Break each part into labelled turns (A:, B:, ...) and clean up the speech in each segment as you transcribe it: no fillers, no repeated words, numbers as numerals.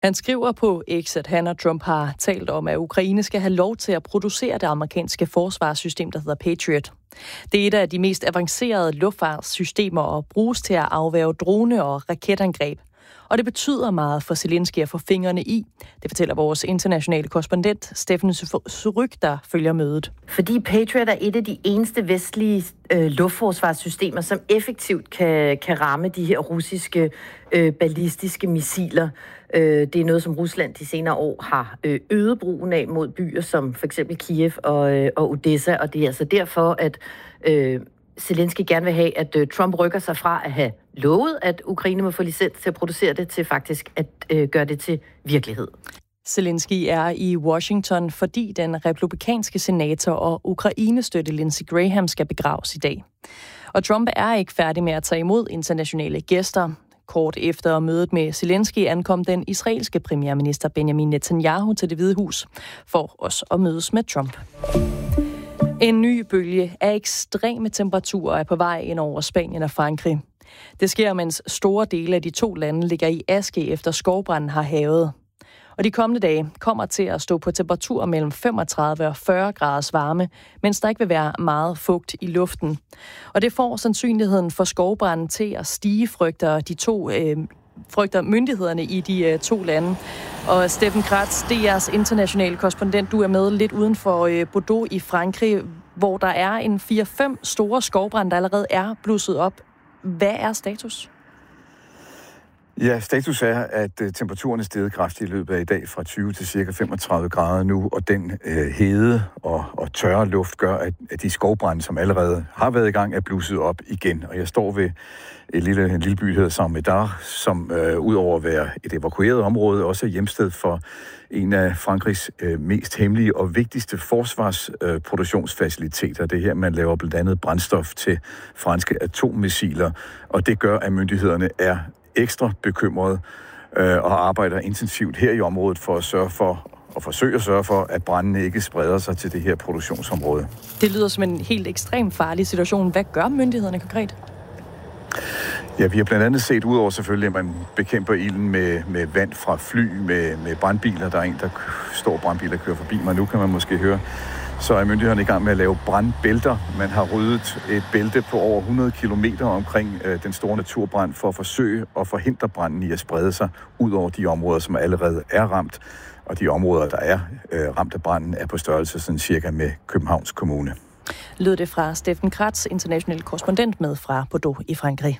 A: Han skriver på X, at han og Trump har talt om, at Ukraine skal have lov til at producere det amerikanske forsvarssystem, der hedder Patriot. Det er et af de mest avancerede luftfartssystemer og bruges til at afværge drone- og raketangreb. Og det betyder meget for Zelensky at få fingrene i. Det fortæller vores internationale korrespondent Steffen Surrugue, der følger mødet.
B: Fordi Patriot er et af de eneste vestlige luftforsvarssystemer, som effektivt kan ramme de her russiske ballistiske missiler. Det er noget, som Rusland de senere år har øget brugen af mod byer som for eksempel Kiev og Odessa. Og det er altså derfor, at Zelensky gerne vil have, at Trump rykker sig fra at have lovet, at Ukraine må få licens til at producere det, til faktisk at gøre det til virkelighed.
A: Zelensky er i Washington, fordi den republikanske senator og Ukraine-støtte Lindsey Graham skal begraves i dag. Og Trump er ikke færdig med at tage imod internationale gæster. Kort efter mødet med Zelensky ankom den israelske premierminister Benjamin Netanyahu til Det Hvide Hus for også at mødes med Trump. En ny bølge af ekstreme temperaturer er på vej ind over Spanien og Frankrig. Det sker, mens store dele af de to lande ligger i aske efter skovbranden har hærget. Og de kommende dage kommer til at stå på temperaturer mellem 35 og 40 graders varme, mens der ikke vil være meget fugt i luften. Og det får sandsynligheden for skovbranden til at stige, frygter myndighederne i de to lande. Og Steffen Kratz, DR's internationale korrespondent, du er med lidt uden for Bordeaux i Frankrig, hvor der er en 4-5 store skovbrande, der allerede er blusset op. Hvad er status?
C: Ja, status er, at temperaturen er steget kraftigt i løbet af i dag fra 20 til ca. 35 grader nu, og den hede og tørre luft gør, at de skovbrande, som allerede har været i gang, er blusset op igen. Og jeg står ved en lille by, der hedder Saint-Médard, som udover at være et evakueret område, også er hjemsted for en af Frankrigs mest hemmelige og vigtigste forsvarsproduktionsfaciliteter. Det er her, man laver blandt andet brændstof til franske atommissiler, og det gør, at myndighederne er ekstra bekymrede og arbejder intensivt her i området for at forsøge at sørge for, at brandene ikke spreder sig til det her produktionsområde.
A: Det lyder som en helt ekstremt farlig situation. Hvad gør myndighederne konkret?
C: Ja, vi har blandt andet set, udover selvfølgelig, at man bekæmper ilden med vand fra fly, med brandbiler. Der er en, der står brandbiler, der kører forbi mig. Nu kan man måske høre, så er myndighederne i gang med at lave brandbælter. Man har ryddet et bælte på over 100 kilometer omkring den store naturbrand for at forsøge at forhindre branden i at sprede sig ud over de områder, som allerede er ramt. Og de områder, der er ramt af branden, er på størrelse sådan cirka med Københavns Kommune.
A: Lød det fra Steffen Kratz, international korrespondent med fra Bordeaux i Frankrig.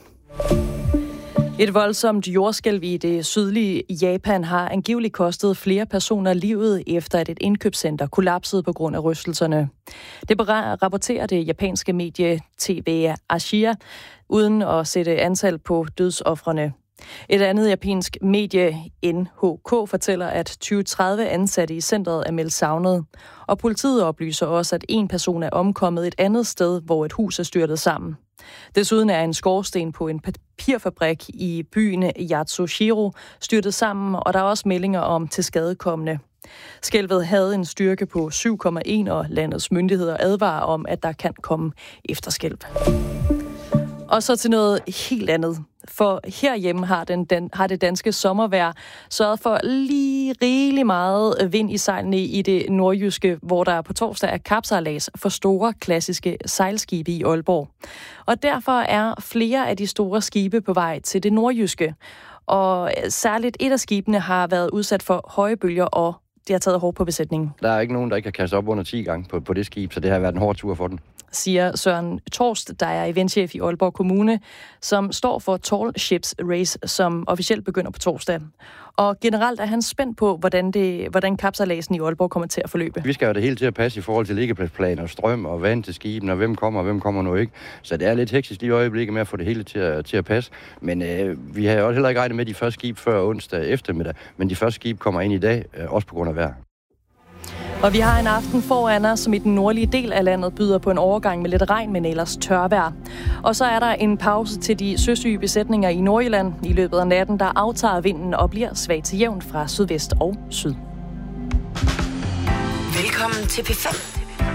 A: Et voldsomt jordskælv i det sydlige Japan har angiveligt kostet flere personer livet, efter at et indkøbscenter kollapsede på grund af rystelserne. Det rapporterer det japanske medie TV Asia, uden at sætte antal på dødsofrene. Et andet japansk medie, NHK, fortæller, at 20-30 ansatte i centret er meldt savnet. Og politiet oplyser også, at en person er omkommet et andet sted, hvor et hus er styrtet sammen. Desuden er en skorsten på en papirfabrik i byen Yatsushiro styrtet sammen, og der er også meldinger om tilskadekomne. Skælvet havde en styrke på 7,1, og landets myndigheder advarer om, at der kan komme efterskælv. Og så til noget helt andet. For herhjemme har det danske sommervejr sørget for lige rigeligt meget vind i sejlene i det nordjyske, hvor der på torsdag er kapsejlads for store klassiske sejlskibe i Aalborg. Og derfor er flere af de store skibe på vej til det nordjyske. Og særligt et af skibene har været udsat for høje bølger, og det har taget hårdt på besætningen.
D: Der er ikke nogen, der ikke har kastet op under 10 gange på det skib, så det har været en hård tur for den,
A: siger Søren Torst, der er eventchef i Aalborg Kommune, som står for Tall Ships Race, som officielt begynder på torsdag. Og generelt er han spændt på, hvordan kapsejladsen i Aalborg kommer til at forløbe.
D: Vi skal jo det hele til at passe i forhold til liggepladsplaner, strøm og vand til skibene, og hvem kommer nu ikke. Så det er lidt hektisk lige i øjeblikket med at få det hele til at passe. Men vi har jo heller ikke regnet med de første skib før onsdag eftermiddag, men de første skib kommer ind i dag, også på grund af vejr.
A: Og vi har en aften foran os, som i den nordlige del af landet byder på en overgang med lidt regn, men ellers tørvejr. Og så er der en pause til de søsyge besætninger i Nordjylland. I løbet af natten, der aftager vinden og bliver svag til jævn fra sydvest og syd.
E: Velkommen til P5.